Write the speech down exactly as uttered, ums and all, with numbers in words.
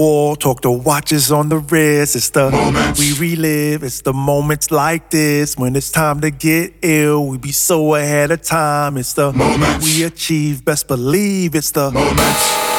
War, talk the watches on the wrist. It's the moments we relive. It's the moments like this when it's time to get ill. We be so ahead of time. It's the moments we achieve. Best believe it's the moments.